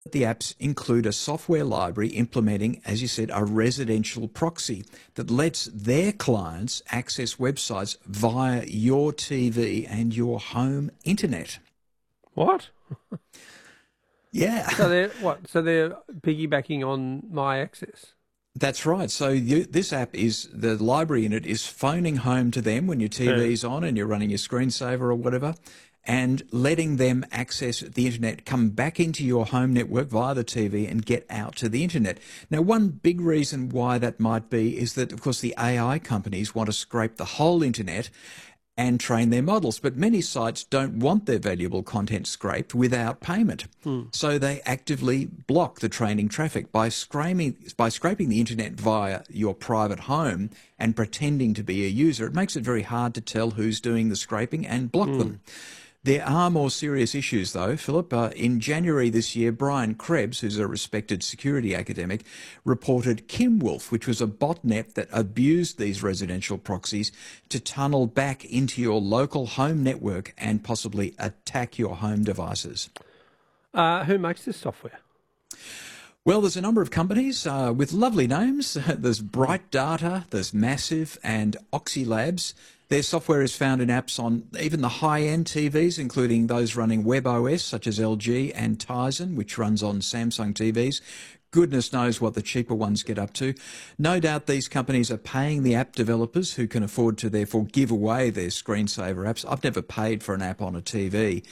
The apps include a software library implementing, as you said, a residential proxy that lets their clients access websites via your TV and your home internet. What? Yeah. So they're what? So they're piggybacking on my access. That's right. So this app is, the library in it is phoning home to them when your TV's on and you're running your screensaver or whatever, and letting them access the internet, come back into your home network via the TV and get out to the internet. Now, one big reason why that might be is that, of course, the AI companies want to scrape the whole internet and train their models. But many sites don't want their valuable content scraped without payment. So they actively block the training traffic by scraping the internet via your private home and pretending to be a user. It makes it very hard to tell who's doing the scraping and block them. There are more serious issues, though, Philip. In January this year, Brian Krebs, who's a respected security academic, reported Kimwolf, which was a botnet that abused these residential proxies to tunnel back into your local home network and possibly attack your home devices. Who makes this software? Well, there's a number of companies with lovely names. There's Bright Data, there's Massive, and Oxylabs. Their software is found in apps on even the high-end TVs, including those running WebOS, such as LG, and Tizen, which runs on Samsung TVs. Goodness knows what the cheaper ones get up to. No doubt these companies are paying the app developers who can afford to therefore give away their screensaver apps. I've never paid for an app on a TV.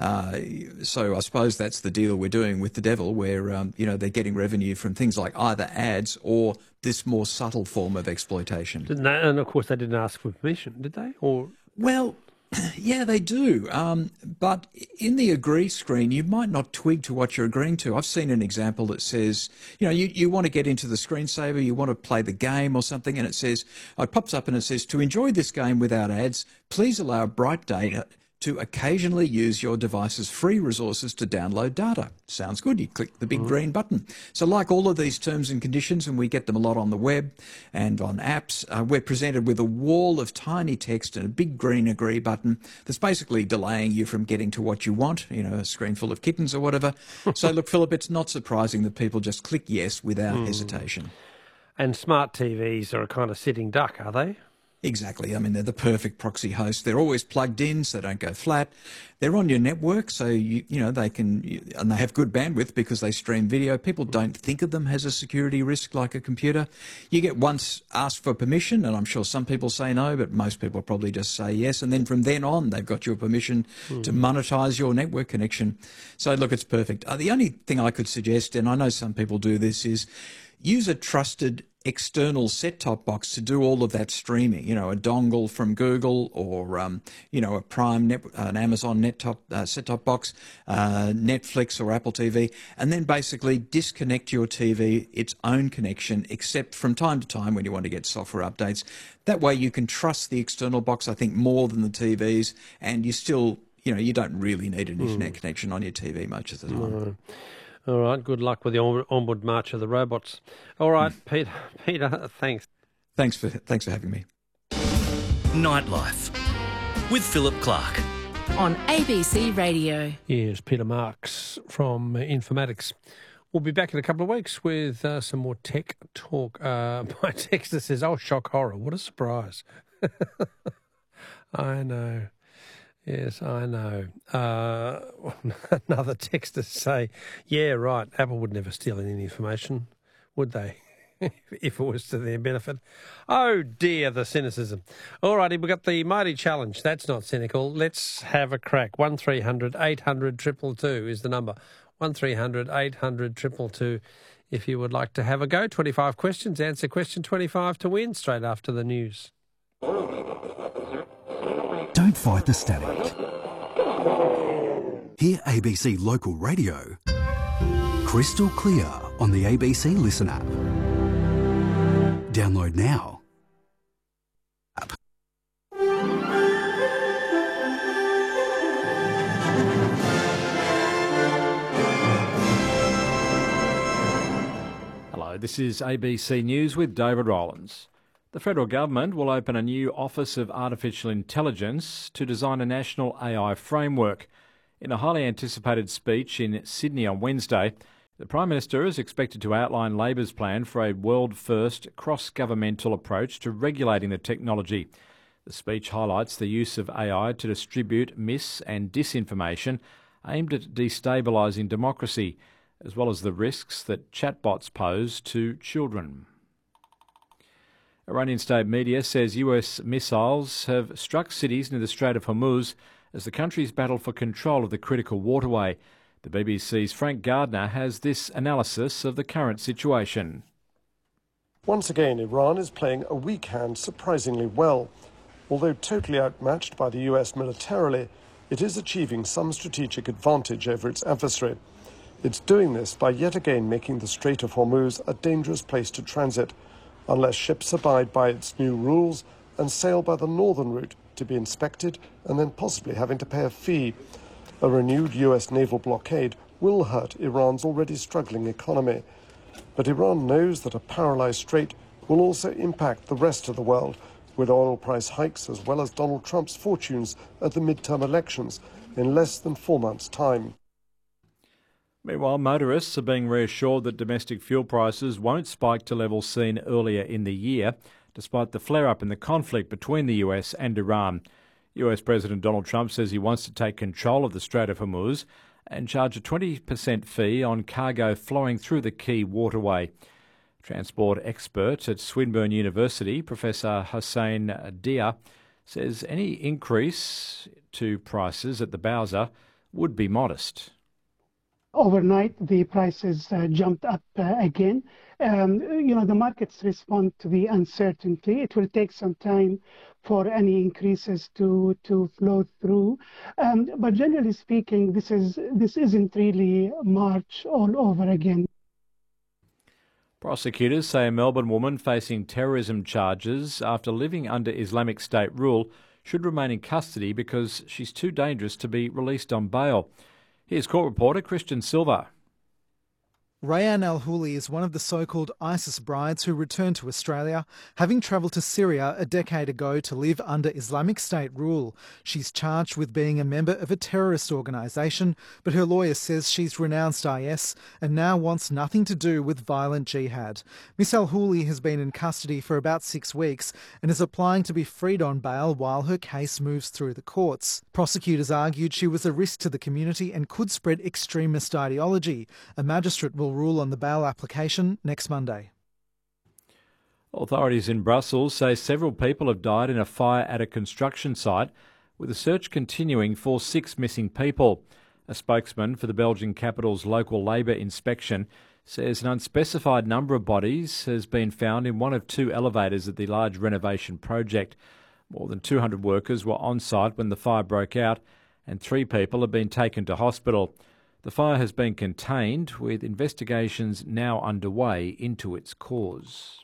So I suppose that's the deal we're doing with the devil, where, they're getting revenue from things like either ads or this more subtle form of exploitation. And of course they didn't ask for permission, did they? Well, yeah, they do. But in the agree screen, you might not twig to what you're agreeing to. I've seen an example that says, you want to get into the screensaver, you want to play the game or something, and it pops up and it says, to enjoy this game without ads, please allow Bright Data to occasionally use your device's free resources to download data. Sounds good. You click the big green button. So like all of these terms and conditions, and we get them a lot on the web and on apps, we're presented with a wall of tiny text and a big green agree button that's basically delaying you from getting to what you want, a screen full of kittens or whatever. So look, Philip, it's not surprising that people just click yes without hesitation. And smart TVs are a kind of sitting duck, are they? Exactly. I mean, they're the perfect proxy host. They're always plugged in, so they don't go flat. They're on your network, so they can, and they have good bandwidth because they stream video. People don't think of them as a security risk like a computer. You get once asked for permission, and I'm sure some people say no, but most people probably just say yes. And then from then on, they've got your permission to monetize your network connection. So look, it's perfect. The only thing I could suggest, and I know some people do this, is use a trusted external set-top box to do all of that streaming, a dongle from Google or, a Prime, an Amazon set-top box, Netflix or Apple TV, and then basically disconnect your TV, its own connection, except from time to time when you want to get software updates. That way you can trust the external box, I think, more than the TVs, and you still, you don't really need an internet connection on your TV much of the time. All right, good luck with the onward march of the robots. All right, Peter, thanks. Thanks for having me. Nightlife with Philip Clark on ABC Radio. Here's Peter Marks from Informatics. We'll be back in a couple of weeks with some more tech talk. My texter says, "Oh, shock horror! What a surprise!" I know. Yes, I know. Another texter say, yeah, right, Apple would never steal any information, would they? If it was to their benefit. Oh, dear, the cynicism. All righty, we've got the mighty challenge. That's not cynical. Let's have a crack. 1300 800 222 is the number. 1300 800 222 if you would like to have a go. 25 questions. Answer question 25 to win straight after the news. Don't fight the static. Hear ABC Local Radio crystal clear on the ABC Listen app. Download now. Hello, this is ABC News with David Rowlands. The federal government will open a new Office of Artificial Intelligence to design a national AI framework. In a highly anticipated speech in Sydney on Wednesday, The Prime Minister is expected to outline Labor's plan for a world-first cross-governmental approach to regulating the technology. The speech highlights the use of AI to distribute mis- and disinformation aimed at destabilising democracy, as well as the risks that chatbots pose to children. Iranian state media says US missiles have struck cities near the Strait of Hormuz as the country's battle for control of the critical waterway. The BBC's Frank Gardner has this analysis of the current situation. Once again, Iran is playing a weak hand surprisingly well. Although totally outmatched by the US militarily, it is achieving some strategic advantage over its adversary. It's doing this by yet again making the Strait of Hormuz a dangerous place to transit, unless ships abide by its new rules and sail by the northern route to be inspected and then possibly having to pay a fee. A renewed US naval blockade will hurt Iran's already struggling economy. But Iran knows that a paralysed strait will also impact the rest of the world, with oil price hikes as well as Donald Trump's fortunes at the midterm elections in less than 4 months' time. Meanwhile, motorists are being reassured that domestic fuel prices won't spike to levels seen earlier in the year, despite the flare-up in the conflict between the US and Iran. US President Donald Trump says he wants to take control of the Strait of Hormuz and charge a 20% fee on cargo flowing through the key waterway. Transport expert at Swinburne University, Professor Hussein Dia, says any increase to prices at the Bowser would be modest. Overnight, the prices jumped up again. The markets respond to the uncertainty. It will take some time for any increases to flow through. But generally speaking, this isn't really March all over again. Prosecutors say a Melbourne woman facing terrorism charges after living under Islamic State rule should remain in custody because she's too dangerous to be released on bail. Here's court reporter Christian Silva. Rayan Al-Houli is one of the so-called ISIS brides who returned to Australia, having travelled to Syria a decade ago to live under Islamic State rule. She's charged with being a member of a terrorist organisation, but her lawyer says she's renounced IS and now wants nothing to do with violent jihad. Miss Al-Houli has been in custody for about 6 weeks and is applying to be freed on bail while her case moves through the courts. Prosecutors argued she was a risk to the community and could spread extremist ideology. A magistrate will rule on the bail application next Monday. Authorities in Brussels say several people have died in a fire at a construction site, with a search continuing for 6 missing people. A spokesman for the Belgian capital's local labour inspection says an unspecified number of bodies has been found in one of 2 elevators at the large renovation project. More than 200 workers were on site when the fire broke out, and 3 people have been taken to hospital. The fire has been contained, with investigations now underway into its cause.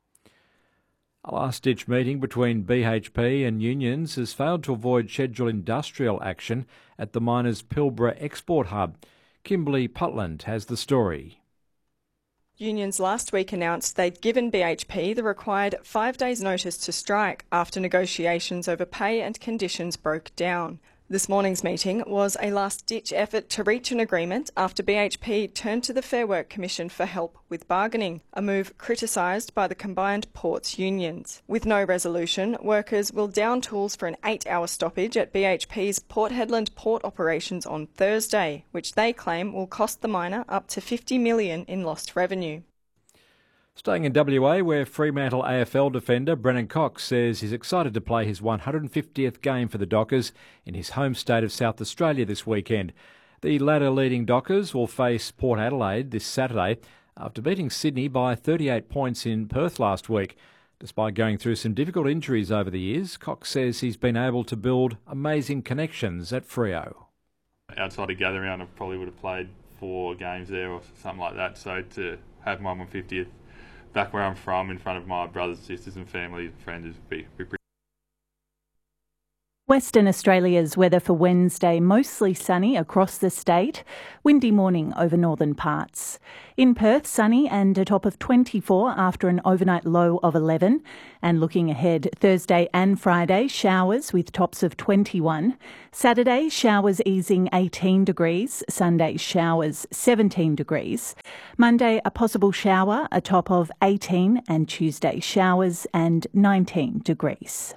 A last-ditch meeting between BHP and unions has failed to avoid scheduled industrial action at the miners' Pilbara export hub. Kimberly Putland has the story. Unions last week announced they'd given BHP the required 5 days' notice to strike after negotiations over pay and conditions broke down. This morning's meeting was a last-ditch effort to reach an agreement after BHP turned to the Fair Work Commission for help with bargaining, a move criticised by the combined ports unions. With no resolution, workers will down tools for an 8-hour stoppage at BHP's Port Hedland port operations on Thursday, which they claim will cost the miner up to $50 million in lost revenue. Staying in WA, where Fremantle AFL defender Brennan Cox says he's excited to play his 150th game for the Dockers in his home state of South Australia this weekend. The ladder-leading Dockers will face Port Adelaide this Saturday after beating Sydney by 38 points in Perth last week. Despite going through some difficult injuries over the years, Cox says he's been able to build amazing connections at Freo. Outside of Gathering, I probably would have played 4 games there or something like that, so to have my 150th back where I'm from, in front of my brothers, sisters and family and friends, would be pretty. Western Australia's weather for Wednesday, mostly sunny across the state. Windy morning over northern parts. In Perth, sunny and a top of 24 after an overnight low of 11. And looking ahead, Thursday and Friday, showers with tops of 21. Saturday, showers easing 18 degrees. Sunday, showers 17 degrees. Monday, a possible shower, a top of 18. And Tuesday, showers and 19 degrees.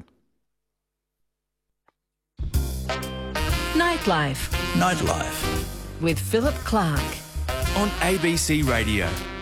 Nightlife Nightlife with Philip Clark on ABC Radio.